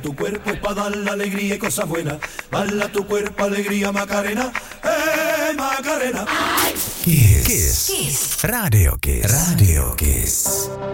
tu cuerpo es para dar la alegría y cosas buenas. Baila tu cuerpo, alegría, Macarena. Macarena. Kiss. Radio Kiss.